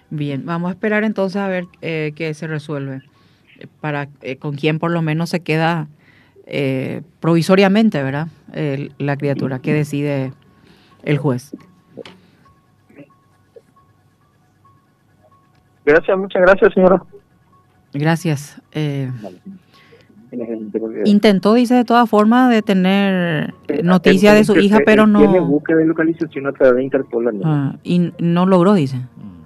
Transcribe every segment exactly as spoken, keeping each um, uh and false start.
Bien, vamos a esperar entonces a ver eh, qué se resuelve, eh, para eh, con quién por lo menos se queda eh, provisoriamente, ¿verdad? El- la criatura que decide el juez. Gracias, muchas gracias, señora. Gracias. Eh, Vale. Porque, intentó, dice, de todas formas, de tener eh, eh, él, noticia él de su inter- hija, él- pero él tiene no, búsqueda de localización a través de Interpol, la niña. ah, y no logró, dice.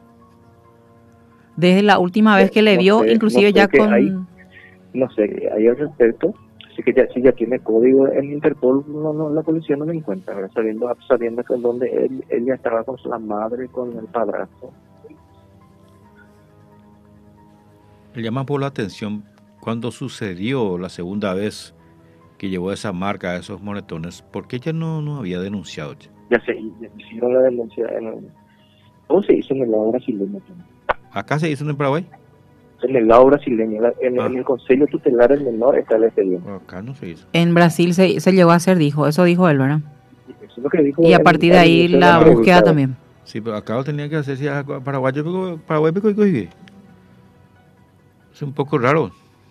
Desde la última vez Eh, que le No vio, sé, no inclusive sé ya qué hay, con... no sé, hay al respecto. Así que ya, si ya tiene código en Interpol, no, no, la policía no lo encuentra, ¿verdad? Sabiendo, sabiendo que donde él, él ya estaba con su la madre, con el padrastro. Me llama por la atención cuando sucedió la segunda vez que llevó esa marca, esos moretones, ¿por qué ella no, no había denunciado? Ya se ya hicieron la denuncia en el, ¿cómo se hizo en el lado brasileño? ¿Acá se hizo en Paraguay? En el lado brasileño, la- en, Ah. en el Consejo Tutelar del Menor está el expediente. Acá no se hizo. En Brasil se, se llegó a hacer, dijo, eso dijo él, ¿verdad? Eso es lo que dijo Y a el- partir de al ahí inicio de la entrevista. búsqueda también. Sí, pero acá lo tenía que hacer si es paraguayo, pero Paraguay pico y coige. Es un poco raro.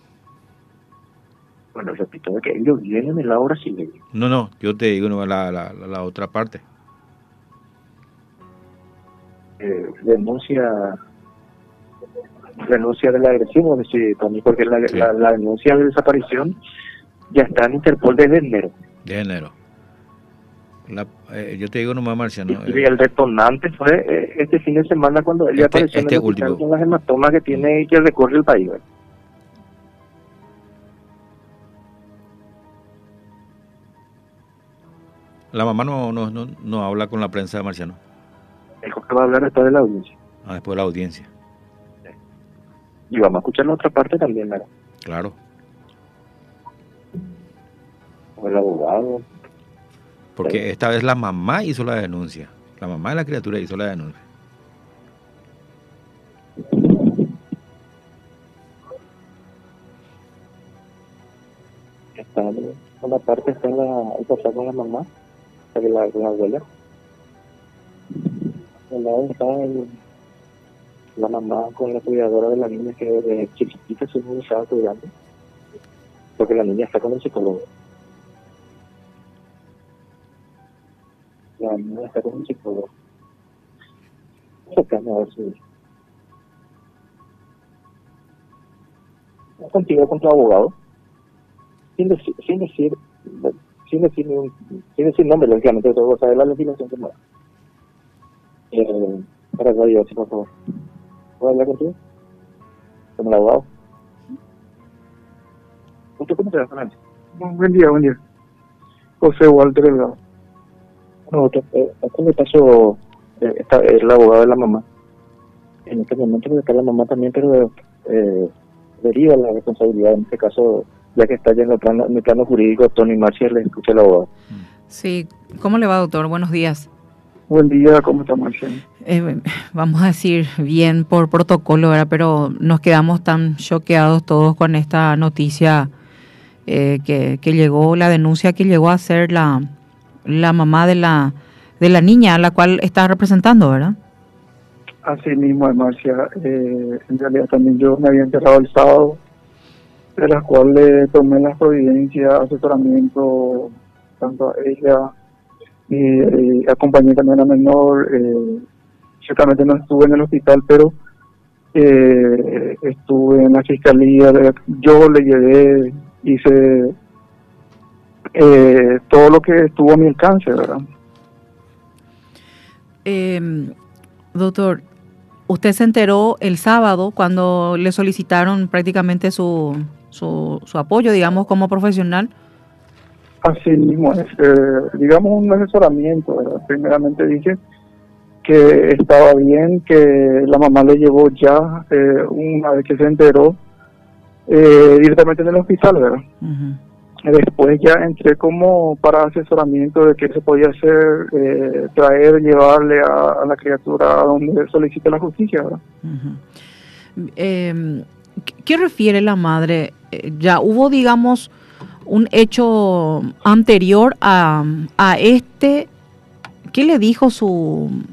Bueno, repito, que ellos viven en el lado brasileño. No, no, yo te digo no, la, la, la, la otra parte. Eh, denuncia denuncia de la agresión, es decir, también porque la, Sí. la, la denuncia de desaparición ya está en Interpol desde enero. De enero. La, eh, yo te digo nomás, Marciano. Y Eh, el detonante fue eh, este fin de semana cuando ella Este- apareció este en el hospital último. con las hematomas que tiene y que recorre el país. ¿Verdad? la mamá no, no, no, no habla con la prensa de Marciano. Dijo que va a hablar después de la audiencia. Ah, después de la audiencia. Y vamos a escuchar la otra parte también, ¿verdad? Claro. O el abogado. Porque esta vez la mamá hizo la denuncia. La mamá de la criatura hizo la denuncia. Está en una parte está la, el papá con la mamá, con la, con la abuela. Al lado está el, la mamá con la cuidadora de la niña que desde chiquitita se me estaba cuidando. Porque la niña está con el psicólogo. La niña está con el psicólogo. Sacando a ver si... Contigo con tu abogado. Sin decir, sin decir, sin decir, ningún- sin decir nombre, lógicamente, todo saber la legislación que mueve. Eh, para radio, sí, por favor. ¿Puedo hablar contigo? Con el abogado. ¿Usted cómo se llama, Fernando? Buen día, buen día. José Walter Delgado. No, otro, eh, ¿cómo le pasó? Eh, está el abogado de la mamá. En este momento está la mamá también, pero eh, deriva la responsabilidad en este caso, ya que está ya en el plano, en el plano jurídico. Tony Marcial, le escucha el abogado. Sí, ¿cómo le va, doctor? Buenos días. Buen día, ¿cómo está Marciano? Eh, vamos a decir bien por protocolo, ¿verdad? Pero nos quedamos tan choqueados todos con esta noticia eh, que, que llegó, la denuncia que llegó a hacer la, la mamá de la, de la niña a la cual está representando, ¿verdad? Así mismo, Marcia, eh, en realidad también yo me había enterrado el sábado, de las cuales tomé las providencias, asesoramiento, tanto a ella y, y acompañé también a menor. Eh, ciertamente no estuve en el hospital, pero eh, estuve en la fiscalía, de- yo le llevé, hice eh, todo lo que estuvo a mi alcance, ¿verdad? Eh, doctor, usted se enteró el sábado cuando le solicitaron prácticamente su, su, su apoyo, digamos, como profesional. Así mismo es, eh, digamos un asesoramiento, ¿verdad? Primeramente dije que estaba bien, que la mamá le llevó ya, eh, una vez que se enteró, eh, directamente en el hospital, ¿verdad? Uh-huh. Después ya entré como para asesoramiento de qué se podía hacer, eh, traer, llevarle a, a la criatura a donde solicite la justicia, ¿verdad? Uh-huh. Eh, ¿Qué refiere la madre? Eh, ya hubo, digamos, un hecho anterior a, a este. ¿Qué le dijo su,